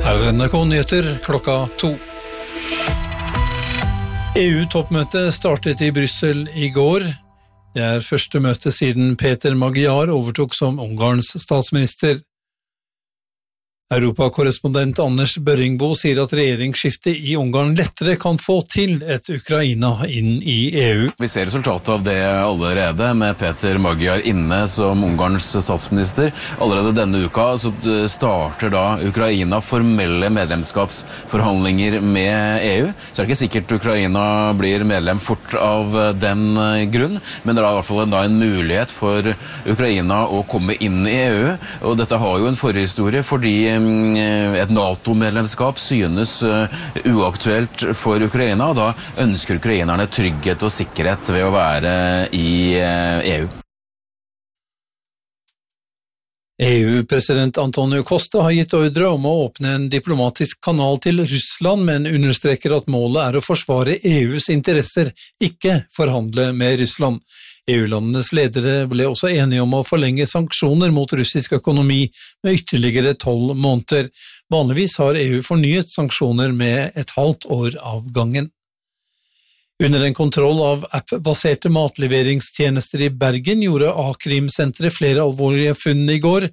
Her NRK Nyheter klokka 2. EU-toppmøtet startet i Brussel i går. Det første møte siden Peter Magyar overtok som Ungarns statsminister. Europakorrespondent Anders Børringbo sier at regjeringsskiftet i Ungarn lettere kan få til et Ukraina inn i EU. Vi ser resultatet av det allerede, med Peter Magyar inne som Ungarns statsminister. Allerede denne uka så starter da Ukraina formelle medlemskapsforhandlinger med EU. Så det ikke sikkert Ukraina blir medlem fort av den grunn, men det er i hvert fall da en mulighet for Ukraina å komme inn i EU. Og dette har jo en forhistorie fordi et NATO-medlemskap synes uaktuelt for Ukraina, og da ønsker ukrainerne trygghet og sikkerhet ved å være i EU. EU-president Antonio Costa har gitt ordre om å åpne en diplomatisk kanal til Russland, men understreker at målet er å forsvare EUs interesser, ikke forhandle med Russland. EU-landenes ledere ble også enige om å forlenge sanksjoner mot russisk økonomi med ytterligere 12 måneder. Vanligvis har EU fornyet sanksjoner med et halvt år av gangen. Under en kontroll av app-baserte matleveringstjenester i Bergen gjorde A-krimsenteret flere alvorlige funn i går.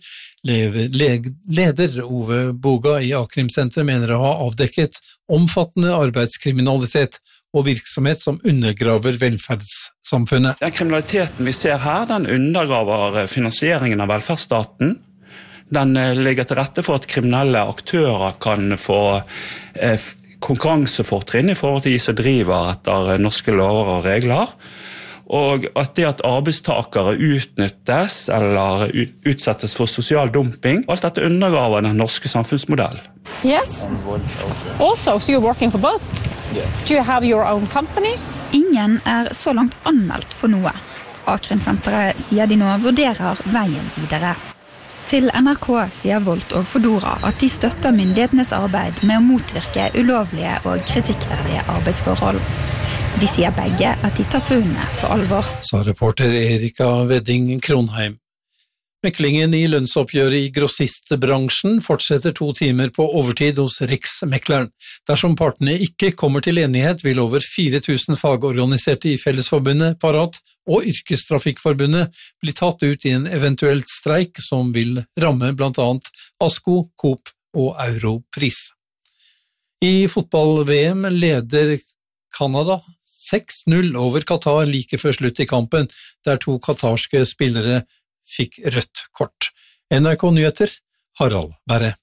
Leder Ove Boga i A-krimsenteret mener å ha avdekket omfattende arbeidskriminalitet og virksomhet som undergraver velferdssamfunnet. Den kriminaliteten vi ser her, den undergraver finansieringen av velferdsstaten. Den legger til rette for at kriminelle aktører kan få konkurransefortrinn i forhold til de som driver etter norske lover og regler. Og at det at arbeidstakere utnyttes eller utsettes for sosial dumping, alt dette undergraver den norske samfunnsmodellen. Yes. Also, so you're working for both? Do you have your own company? Ingen så langt anmeldt for noe. A-krimsenteret sier de nå vurderer veien videre. Til NRK sier Volt og Fodora at de støtter myndighetenes arbeid med å motvirke ulovlige og kritikkverdige arbeidsforhold. De sier begge at de tar funnene på alvor. Sa reporter Erika Wedding Kronheim. Meklingen i lønnsoppgjøret i grossistbransjen fortsetter 2 timer på overtid hos Riksmekleren. Dersom partene ikke kommer til enighet, vil over 4000 fagorganiserte i Fellesforbundet, Parat og Yrkestrafikkforbundet bli tatt ut i en eventuelt streik som vil ramme blant annet ASKO, Coop og Europris. I fotball-VM leder Kanada 6-0 over Qatar like før slutt i kampen, der 2 qatarske spillere fikk rødt kort. NRK Nyheter, Harald Berre.